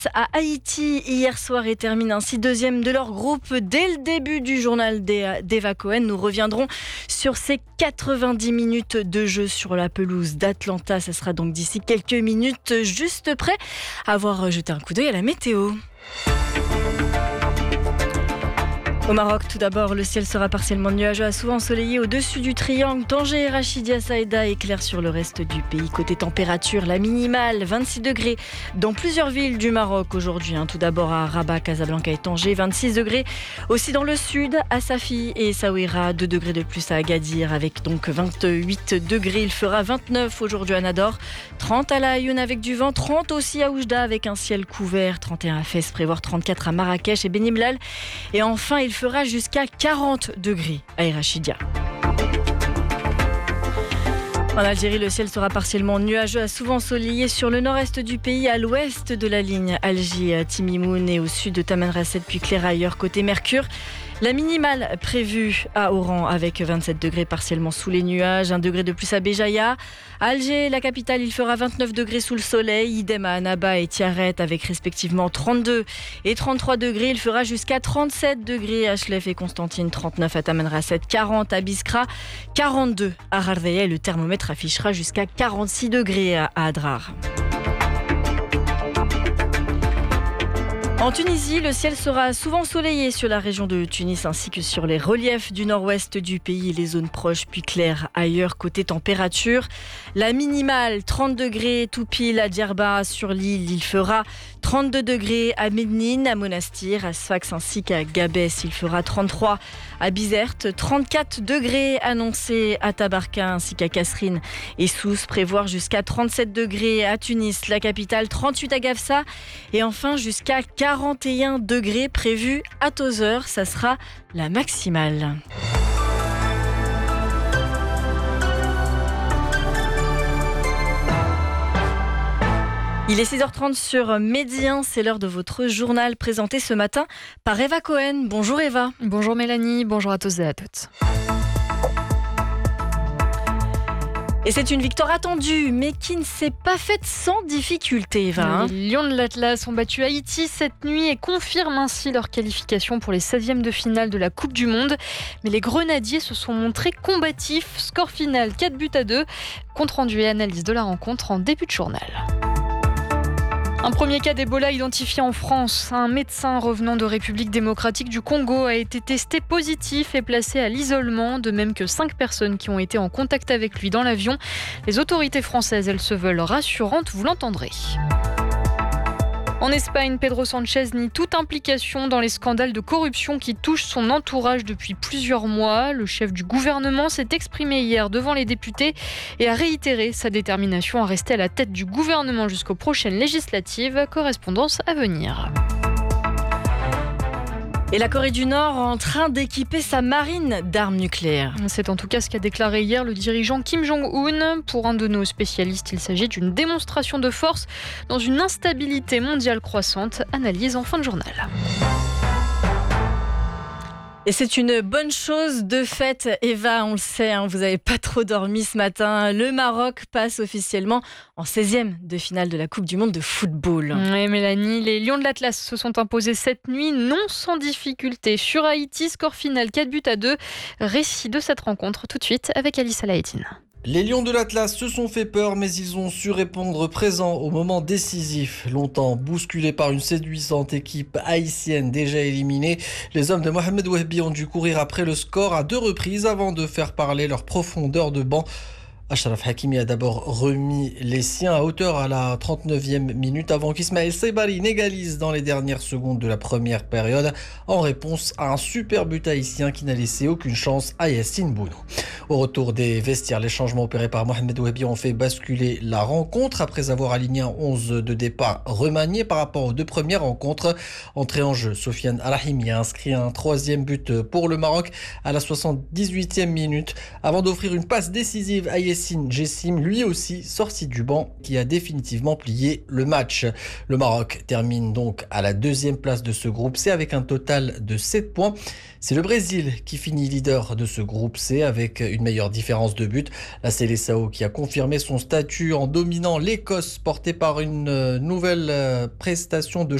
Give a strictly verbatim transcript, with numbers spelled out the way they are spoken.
à Haïti hier soir et termine ainsi deuxième de leur groupe. Dès le début du journal d'Eva Cohen, nous reviendrons sur ces quatre-vingt-dix minutes de jeu sur la pelouse d'Atlanta. Ce sera donc d'ici quelques minutes, juste prêt à avoir jeté un coup d'œil à la météo. Au Maroc, tout d'abord, le ciel sera partiellement nuageux à souvent ensoleillé au-dessus du triangle. Tanger, Rachidia, Saïda et clair sur le reste du pays. Côté température, la minimale, vingt-six degrés dans plusieurs villes du Maroc aujourd'hui. Hein. Tout d'abord à Rabat, Casablanca et Tanger, vingt-six degrés. Aussi dans le sud, à Safi et Essaouira, deux degrés de plus à Agadir avec donc vingt-huit degrés. Il fera vingt-neuf aujourd'hui à Nador, trente à La Ayoune avec du vent, trente aussi à Oujda avec un ciel couvert, trente et un à Fès, prévoir trente-quatre à Marrakech et Beni Mellal. Et enfin, il fera jusqu'à quarante degrés à Rachidia. En Algérie, le ciel sera partiellement nuageux à souvent ensoleillé sur le nord-est du pays, à l'ouest de la ligne Alger-Timimoun et au sud de Tamanrasset puis clair ailleurs côté Mercure. La minimale prévue à Oran avec vingt-sept degrés partiellement sous les nuages, un degré de plus à Béjaïa. À Alger, la capitale, il fera vingt-neuf degrés sous le soleil, idem à Annaba et Tiaret avec respectivement trente-deux et trente-trois degrés. Il fera jusqu'à trente-sept degrés à Chlef et Constantine, trente-neuf à Tamanrasset, quarante à Biskra, quarante-deux à Ghardaya. Le thermomètre affichera jusqu'à quarante-six degrés à Adrar. En Tunisie, le ciel sera souvent ensoleillé sur la région de Tunis ainsi que sur les reliefs du nord-ouest du pays et les zones proches puis claires ailleurs côté température. La minimale, trente degrés tout pile à Djerba sur l'île, il fera trente-deux degrés à Mednine, à Monastir, à Sfax ainsi qu'à Gabès, il fera trente-trois à Bizerte, trente-quatre degrés annoncés à Tabarka ainsi qu'à Kasserine et Sousse, prévoir jusqu'à trente-sept degrés à Tunis, la capitale, trente-huit à Gafsa et enfin jusqu'à quarante et un degrés prévus à Tozeur, ça sera la maximale. Il est six heures trente sur Médien, c'est l'heure de votre journal présenté ce matin par Eva Cohen. Bonjour Eva. Bonjour Mélanie, bonjour à tous et à toutes. Et c'est une victoire attendue, mais qui ne s'est pas faite sans difficulté, Eva. Hein. Les Lions de l'Atlas ont battu Haïti cette nuit et confirment ainsi leur qualification pour les seizièmes de finale de la Coupe du Monde. Mais les Grenadiers se sont montrés combatifs. Score final quatre buts à deux. Compte rendu et analyse de la rencontre en début de journal. Un premier cas d'Ebola identifié en France. Un médecin revenant de République démocratique du Congo a été testé positif et placé à l'isolement, de même que cinq personnes qui ont été en contact avec lui dans l'avion. Les autorités françaises, elles se veulent rassurantes, vous l'entendrez. En Espagne, Pedro Sánchez nie toute implication dans les scandales de corruption qui touchent son entourage depuis plusieurs mois. Le chef du gouvernement s'est exprimé hier devant les députés et a réitéré sa détermination à rester à la tête du gouvernement jusqu'aux prochaines législatives. Correspondance à venir. Et la Corée du Nord en train d'équiper sa marine d'armes nucléaires. C'est en tout cas ce qu'a déclaré hier le dirigeant Kim Jong-un. Pour un de nos spécialistes, il s'agit d'une démonstration de force dans une instabilité mondiale croissante. Analyse en fin de journal. Et c'est une bonne chose de fait, Eva, on le sait, hein, vous n'avez pas trop dormi ce matin. Le Maroc passe officiellement en seizième de finale de la Coupe du Monde de football. Oui, Mélanie, les Lions de l'Atlas se sont imposés cette nuit, non sans difficulté. Sur Haïti, score final quatre buts à deux. Récit de cette rencontre tout de suite avec Alice Alaïtine. Les Lions de l'Atlas se sont fait peur, mais ils ont su répondre présent au moment décisif. Longtemps bousculés par une séduisante équipe haïtienne déjà éliminée, les hommes de Mohamed Wahbi ont dû courir après le score à deux reprises avant de faire parler leur profondeur de banc. Achraf Hakimi a d'abord remis les siens à hauteur à la trente-neuvième minute avant qu'Ismaël Sebari n'égalise dans les dernières secondes de la première période en réponse à un super but haïtien qui n'a laissé aucune chance à Yassine Bounou. Au retour des vestiaires, les changements opérés par Mohamed Wahbi ont fait basculer la rencontre après avoir aligné un onze de départ remanié par rapport aux deux premières rencontres. Entrée en jeu, Sofiane Rahimi a inscrit un troisième but pour le Maroc à la soixante-dix-huitième minute avant d'offrir une passe décisive à Yassine Yacine Jessim, lui aussi sorti du banc, qui a définitivement plié le match. Le Maroc termine donc à la deuxième place de ce groupe C avec un total de sept points. C'est le Brésil qui finit leader de ce groupe C avec une meilleure différence de but. La Seleção qui a confirmé son statut en dominant l'Écosse, portée par une nouvelle prestation de